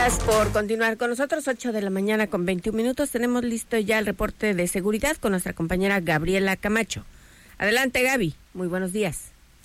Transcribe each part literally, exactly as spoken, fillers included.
Gracias por continuar con nosotros. Ocho de la mañana con veintiún minutos. Tenemos listo ya el reporte de seguridad con nuestra compañera Gabriela Camacho. Adelante, Gaby. Muy buenos días.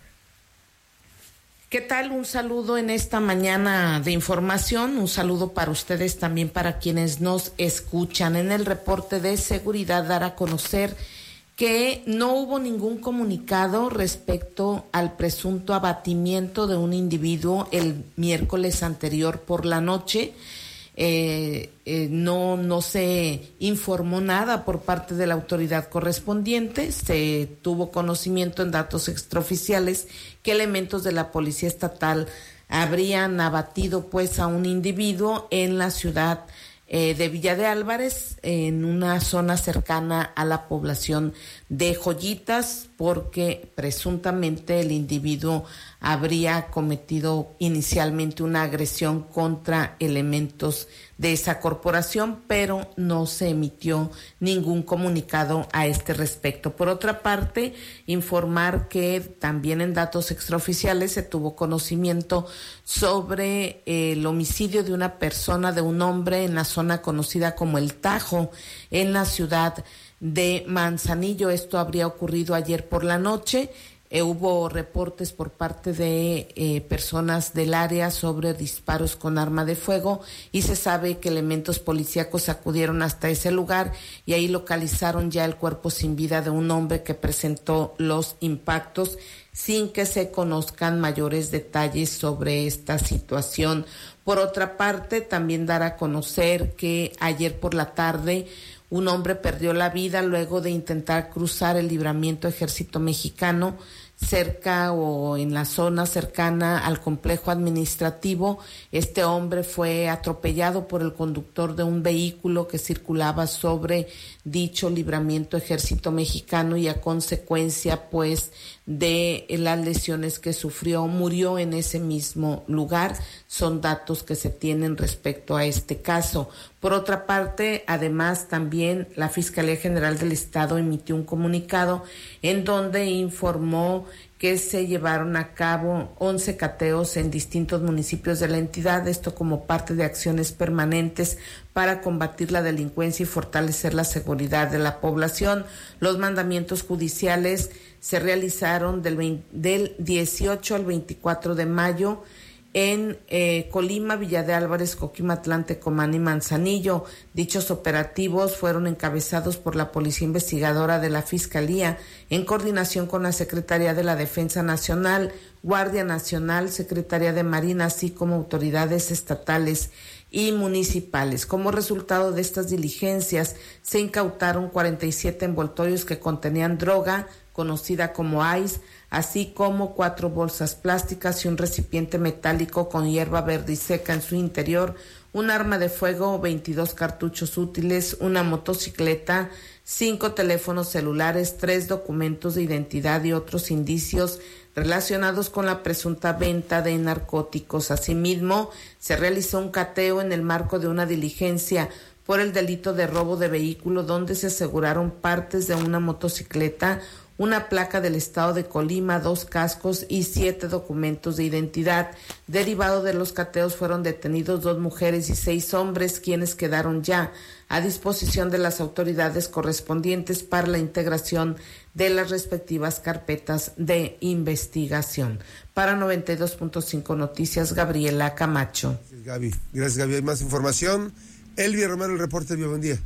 ¿Qué tal? Un saludo en esta mañana de información. Un saludo para ustedes, también para quienes nos escuchan. En el reporte de seguridad, dar a conocer que no hubo ningún comunicado respecto al presunto abatimiento de un individuo el miércoles anterior por la noche. Eh, eh, no, no se informó nada por parte de la autoridad correspondiente. Se tuvo conocimiento en datos extraoficiales que elementos de la Policía Estatal habrían abatido pues a un individuo en la ciudad Eh, de Villa de Álvarez, en una zona cercana a la población de Joyitas, porque presuntamente el individuo habría cometido inicialmente una agresión contra elementos de esa corporación, pero no se emitió ningún comunicado a este respecto. Por otra parte, informar que también en datos extraoficiales se tuvo conocimiento sobre eh, el homicidio de una persona, de un hombre, en la zona conocida como El Tajo, en la ciudad de Manzanillo. Esto habría ocurrido ayer por la noche. Eh, hubo reportes por parte de eh, personas del área sobre disparos con arma de fuego y se sabe que elementos policíacos acudieron hasta ese lugar y ahí localizaron ya el cuerpo sin vida de un hombre que presentó los impactos, sin que se conozcan mayores detalles sobre esta situación. Por otra parte, también dar a conocer que ayer por la tarde un hombre perdió la vida luego de intentar cruzar el libramiento Ejército Mexicano cerca o en la zona cercana al complejo administrativo. Este hombre fue atropellado por el conductor de un vehículo que circulaba sobre dicho libramiento Ejército Mexicano y a consecuencia pues de las lesiones que sufrió, murió en ese mismo lugar. Son datos que se tienen respecto a este caso. Por otra parte, además también la Fiscalía General del Estado emitió un comunicado en donde informó que se llevaron a cabo once cateos en distintos municipios de la entidad, esto como parte de acciones permanentes para combatir la delincuencia y fortalecer la seguridad de la población. Los mandamientos judiciales se realizaron del, veinte, del dieciocho al veinticuatro de mayo en eh, Colima, Villa de Álvarez, Coquimatlán, Tecomán y Manzanillo. Dichos operativos fueron encabezados por la Policía Investigadora de la Fiscalía en coordinación con la Secretaría de la Defensa Nacional, Guardia Nacional, Secretaría de Marina, así como autoridades estatales y municipales. Como resultado de estas diligencias, se incautaron cuarenta y siete envoltorios que contenían droga conocida como ice, así como cuatro bolsas plásticas y un recipiente metálico con hierba verde y seca en su interior, un arma de fuego, veintidós cartuchos útiles, una motocicleta, cinco teléfonos celulares, tres documentos de identidad y otros indicios relacionados con la presunta venta de narcóticos. Asimismo, se realizó un cateo en el marco de una diligencia por el delito de robo de vehículo, donde se aseguraron partes de una motocicleta, una placa del estado de Colima, dos cascos y siete documentos de identidad. Derivado de los cateos fueron detenidos dos mujeres y seis hombres, quienes quedaron ya a disposición de las autoridades correspondientes para la integración de las respectivas carpetas de investigación. Para noventa y dos punto cinco Noticias, Gabriela Camacho. Gracias, Gaby. Gracias, Gaby. Hay más información. Elvia Romero, el reporte. Buen día.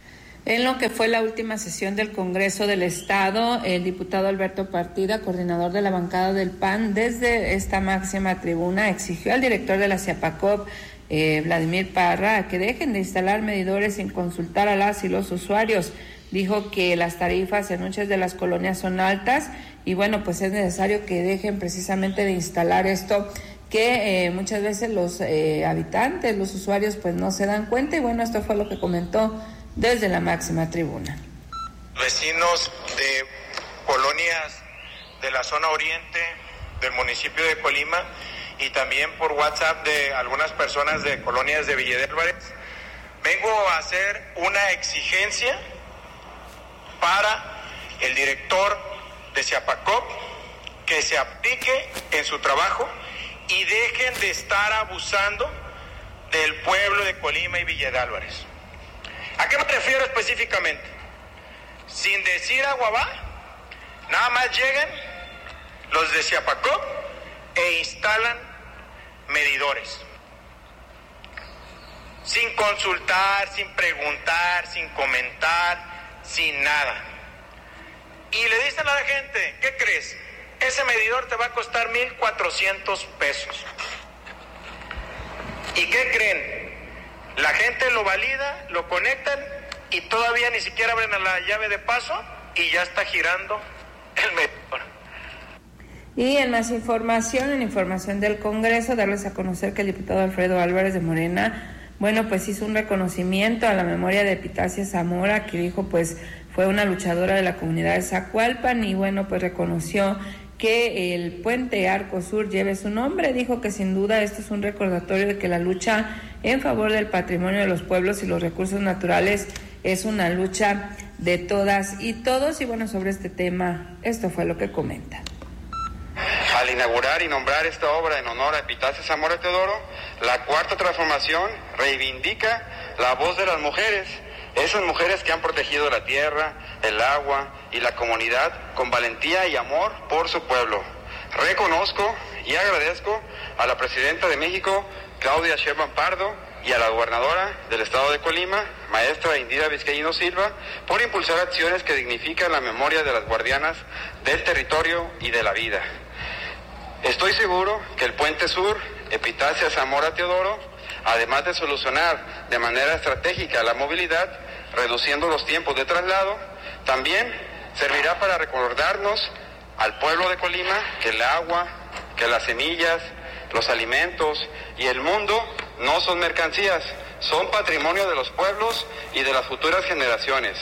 En lo que fue la última sesión del Congreso del Estado, el diputado Alberto Partida, coordinador de la bancada del P A N, desde esta máxima tribuna exigió al director de la Ciapacop, eh, Vladimir Parra, que dejen de instalar medidores sin consultar a las y los usuarios. Dijo que las tarifas en muchas de las colonias son altas y bueno, pues es necesario que dejen precisamente de instalar esto, que eh, muchas veces los eh, habitantes, los usuarios pues no se dan cuenta y bueno, esto fue lo que comentó desde la máxima tribuna. Vecinos de colonias de la zona oriente del municipio de Colima y también por WhatsApp de algunas personas de colonias de Villa de Álvarez, vengo a hacer una exigencia para el director de Ciapacop que se aplique en su trabajo y dejen de estar abusando del pueblo de Colima y Villa de Álvarez. ¿A qué me refiero específicamente? Sin decir Aguabá, nada más llegan los de Ziapacop e instalan medidores. Sin consultar, sin preguntar, sin comentar, sin nada. Y le dicen a la gente, ¿qué crees? Ese medidor te va a costar mil cuatrocientos pesos. ¿Y qué creen? La gente lo valida, lo conectan y todavía ni siquiera abren a la llave de paso y ya está girando el medidor. Y en más información, en información del Congreso, darles a conocer que el diputado Alfredo Álvarez de Morena, bueno, pues hizo un reconocimiento a la memoria de Epitacia Zamora, que dijo, pues, fue una luchadora de la comunidad de Zacualpan, y bueno, pues reconoció que el puente Arco Sur lleve su nombre. Dijo que sin duda esto es un recordatorio de que la lucha en favor del patrimonio de los pueblos y los recursos naturales es una lucha de todas y todos. Y bueno, sobre este tema, esto fue lo que comenta. Al inaugurar y nombrar esta obra en honor a Epitacia Zamora Teodoro, la Cuarta Transformación reivindica la voz de las mujeres, esas mujeres que han protegido la tierra, el agua y la comunidad con valentía y amor por su pueblo. Reconozco y agradezco a la Presidenta de México, Claudia Sheinbaum Pardo, y a la gobernadora del estado de Colima, maestra Indira Vizcaíno Silva, por impulsar acciones que dignifican la memoria de las guardianas del territorio y de la vida. Estoy seguro que el Puente Sur, Epitacia Zamora Teodoro, además de solucionar de manera estratégica la movilidad, reduciendo los tiempos de traslado, también servirá para recordarnos al pueblo de Colima que el agua, que las semillas, los alimentos y el mundo no son mercancías, son patrimonio de los pueblos y de las futuras generaciones.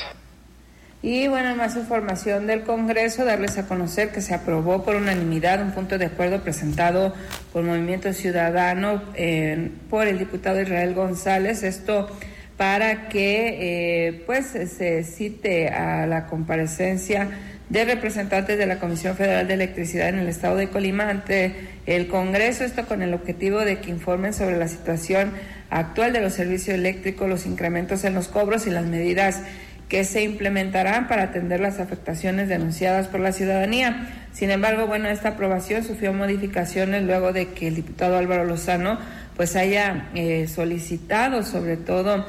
Y bueno, más información del Congreso, darles a conocer que se aprobó por unanimidad un punto de acuerdo presentado por Movimiento Ciudadano eh, por el diputado Israel González, esto para que eh, pues se cite a la comparecencia de representantes de la Comisión Federal de Electricidad en el estado de Colima ante el Congreso, esto con el objetivo de que informen sobre la situación actual de los servicios eléctricos, los incrementos en los cobros y las medidas que se implementarán para atender las afectaciones denunciadas por la ciudadanía. Sin embargo, bueno, esta aprobación sufrió modificaciones luego de que el diputado Álvaro Lozano pues haya eh, solicitado sobre todo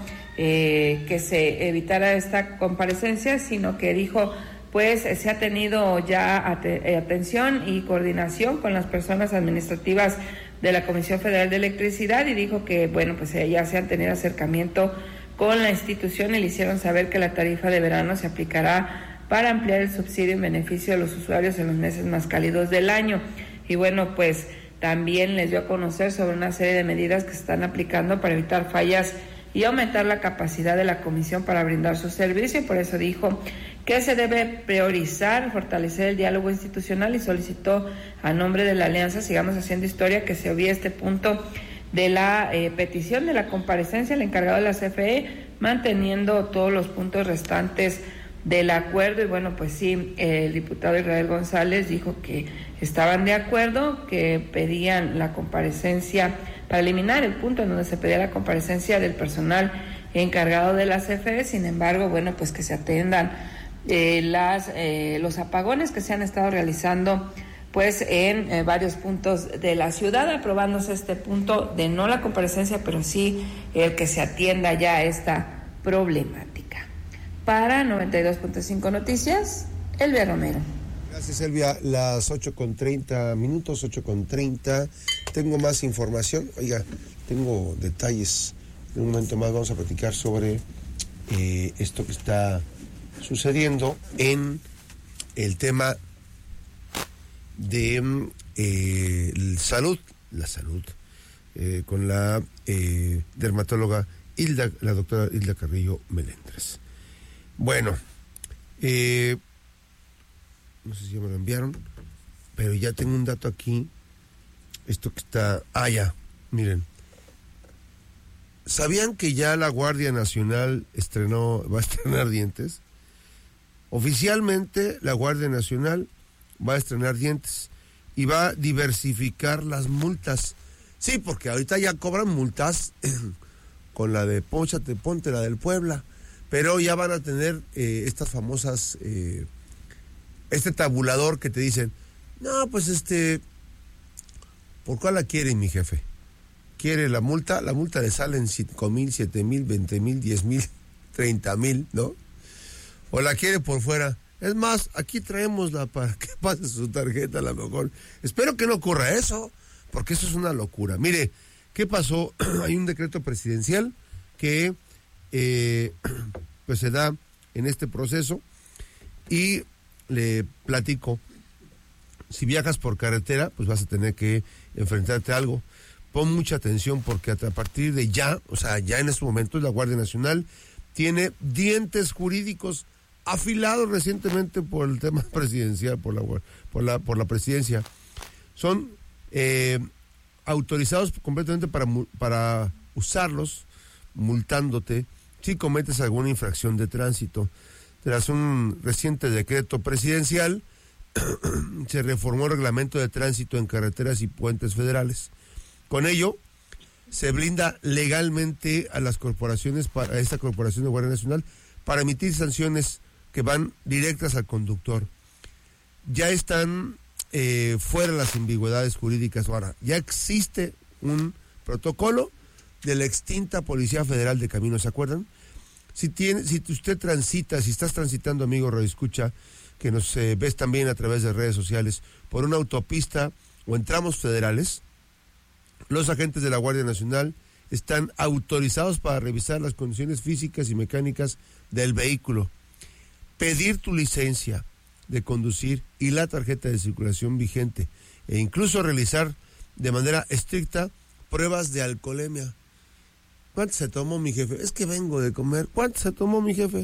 eh, que se evitara esta comparecencia, sino que dijo pues se ha tenido ya at- atención y coordinación con las personas administrativas de la Comisión Federal de Electricidad, y dijo que bueno, pues ya se han tenido acercamiento con la institución y le hicieron saber que la tarifa de verano se aplicará para ampliar el subsidio en beneficio de los usuarios en los meses más cálidos del año. Y bueno, pues también les dio a conocer sobre una serie de medidas que se están aplicando para evitar fallas y aumentar la capacidad de la comisión para brindar su servicio. Por eso dijo que se debe priorizar, fortalecer el diálogo institucional, y solicitó a nombre de la Alianza Sigamos Haciendo Historia que se obvie este punto de la eh, petición de la comparecencia del encargado de la C F E, manteniendo todos los puntos restantes del acuerdo. Y bueno, pues sí, eh, el diputado Israel González dijo que estaban de acuerdo, que pedían la comparecencia para eliminar el punto en donde se pedía la comparecencia del personal encargado de la C F E. Sin embargo, bueno, pues que se atendan eh, las eh, los apagones que se han estado realizando pues en eh, varios puntos de la ciudad, aprobándose este punto de no la comparecencia, pero sí el que se atienda ya esta problemática. Para noventa y dos punto cinco Noticias, Elvia Romero. Gracias, Elvia. Las ocho con treinta minutos, ocho con treinta. Tengo más información. Oiga, tengo detalles. En un momento más vamos a platicar sobre eh, esto que está sucediendo en el tema de eh, salud, la salud, eh, con la eh, dermatóloga Hilda, la doctora Hilda Carrillo Melendres. Bueno, eh, no sé si ya me lo enviaron, pero ya tengo un dato aquí, esto que está, ah ya, miren, ¿sabían que ya la Guardia Nacional estrenó, va a estrenar dientes? Oficialmente la Guardia Nacional va a estrenar dientes y va a diversificar las multas. Sí, porque ahorita ya cobran multas con la de Pónchate, ponte la del Puebla, pero ya van a tener eh, estas famosas, eh, este tabulador que te dicen, no, pues este, ¿por cuál la quiere mi jefe? ¿Quiere la multa? La multa le salen cinco mil, siete mil, veinte mil, diez mil, treinta mil, ¿no? O la quiere por fuera. Es más, aquí traemosla para que pase su tarjeta a lo mejor. Espero que no ocurra eso, porque eso es una locura. Mire, ¿qué pasó? Hay un decreto presidencial que eh, pues se da en este proceso y le platico, si viajas por carretera, pues vas a tener que enfrentarte a algo. Pon mucha atención porque a partir de ya, o sea, ya en estos momentos la Guardia Nacional tiene dientes jurídicos afilados recientemente por el tema presidencial, por la por la, por la presidencia. Son eh, autorizados completamente para, para usarlos, multándote si cometes alguna infracción de tránsito. Tras un reciente decreto presidencial, se reformó el reglamento de tránsito en carreteras y puentes federales. Con ello, se blinda legalmente a las corporaciones, para, a esta corporación de Guardia Nacional, para emitir sanciones que van directas al conductor. Ya están eh, fuera las ambigüedades jurídicas. Ahora, ya existe un protocolo de la extinta Policía Federal de Caminos, ¿se acuerdan? Si tiene, si usted transita, si estás transitando, amigo radioescucha, que nos eh, ves también a través de redes sociales, por una autopista o en tramos federales, los agentes de la Guardia Nacional están autorizados para revisar las condiciones físicas y mecánicas del vehículo, pedir tu licencia de conducir y la tarjeta de circulación vigente, e incluso realizar de manera estricta pruebas de alcoholemia. ¿Cuánto se tomó mi jefe? Es que vengo de comer. ¿Cuánto se tomó mi jefe?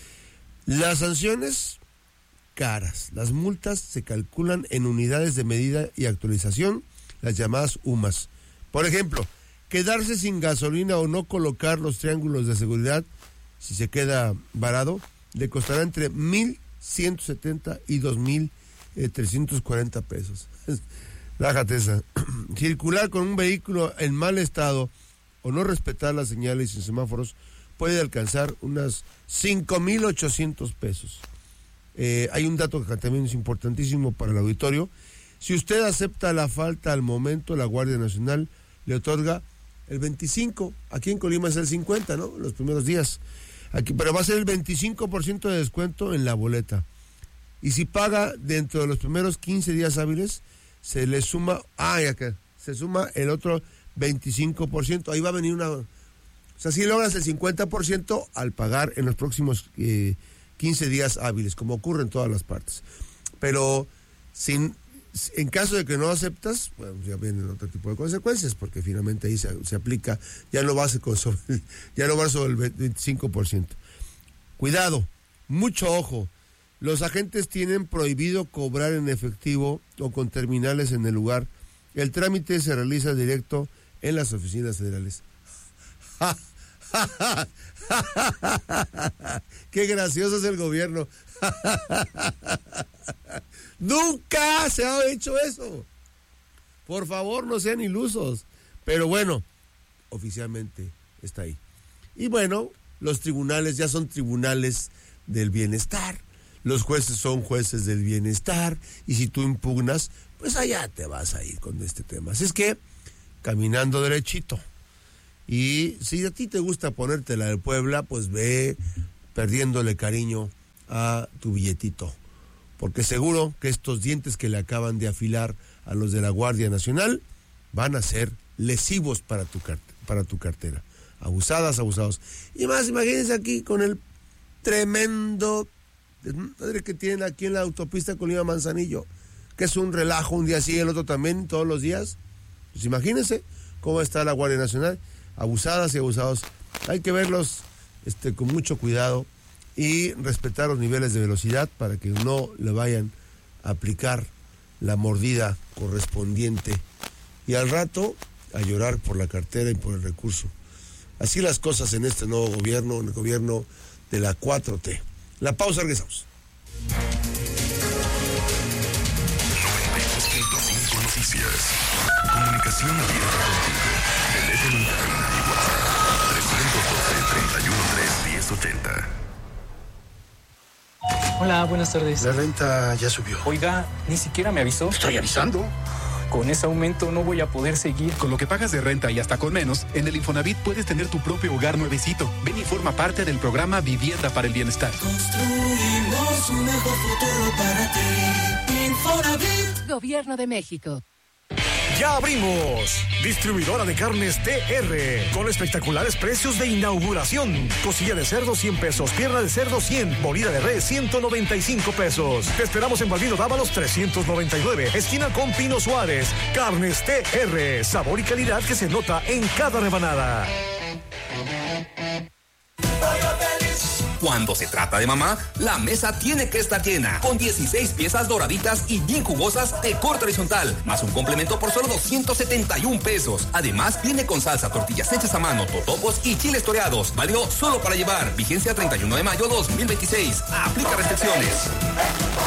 Las sanciones caras, las multas se calculan en unidades de medida y actualización, las llamadas U M A S. Por ejemplo, quedarse sin gasolina o no colocar los triángulos de seguridad, si se queda varado, le costará entre mil ciento setenta y dos mil trescientos cuarenta pesos. Lájate esa. Circular con un vehículo en mal estado o no respetar las señales y semáforos puede alcanzar unas cinco mil ochocientos pesos. Eh, hay un dato que también es importantísimo para el auditorio. Si usted acepta la falta al momento, la Guardia Nacional le otorga el veinticinco, aquí en Colima es el cincuenta, ¿no? Los primeros días. Aquí, pero va a ser el veinticinco por ciento de descuento en la boleta. Y si paga dentro de los primeros quince días hábiles, se le suma, ah, ya que se suma el otro veinticinco por ciento. Ahí va a venir una, o sea, si logras el cincuenta por ciento al pagar en los próximos eh, quince días hábiles, como ocurre en todas las partes. Pero sin, en caso de que no aceptas, bueno, ya vienen otro tipo de consecuencias, porque finalmente ahí se, se aplica, ya no va a ser sobre, ya no va sobre el veinticinco por ciento. Cuidado, mucho ojo. Los agentes tienen prohibido cobrar en efectivo o con terminales en el lugar. El trámite se realiza directo en las oficinas federales. ¡Qué gracioso es el gobierno! ¡Nunca se ha hecho eso! Por favor, no sean ilusos. Pero bueno, oficialmente está ahí. Y bueno, los tribunales ya son tribunales del bienestar. Los jueces son jueces del bienestar, y si tú impugnas, pues allá te vas a ir con este tema. Así es que, caminando derechito. Y si a ti te gusta ponerte la de Puebla, pues ve perdiéndole cariño a tu billetito. Porque seguro que estos dientes que le acaban de afilar a los de la Guardia Nacional van a ser lesivos para tu, cart- para tu cartera. Abusadas, abusados. Y más, imagínense aquí con el tremendo madre que tienen aquí en la autopista Colima Manzanillo, que es un relajo, un día sí, el otro también, todos los días. Pues imagínense cómo está la Guardia Nacional, abusadas y abusados. Hay que verlos este, con mucho cuidado y respetar los niveles de velocidad para que no le vayan a aplicar la mordida correspondiente y al rato a llorar por la cartera y por el recurso. Así las cosas en este nuevo gobierno, en el gobierno de la cuatro T. La pausa, regresamos. noticias. Comunicación abierta contigo. Teléfono en cabina y WhatsApp. trescientos doce, treinta y uno tres, diez ochenta. Hola, buenas tardes. La renta ya subió. Oiga, ni siquiera me avisó. Estoy avisando. Con ese aumento no voy a poder seguir. Con lo que pagas de renta y hasta con menos, en el Infonavit puedes tener tu propio hogar nuevecito. Ven y forma parte del programa Vivienda para el Bienestar. Construimos un mejor futuro para ti. Infonavit. Gobierno de México. ¡Ya abrimos! Distribuidora de carnes T R, con espectaculares precios de inauguración. Costilla de cerdo cien pesos, pierna de cerdo cien, molida de res ciento noventa y cinco pesos. Te esperamos en Baldino Dávalos trescientos noventa y nueve, esquina con Pino Suárez. Carnes T R, sabor y calidad que se nota en cada rebanada. Cuando se trata de mamá, la mesa tiene que estar llena, con dieciséis piezas doraditas y bien jugosas de corte horizontal, más un complemento por solo doscientos setenta y un pesos. Además, viene con salsa, tortillas hechas a mano, totopos y chiles toreados. Válido solo para llevar. Vigencia treinta y uno de mayo dos mil veintiséis. Aplica restricciones.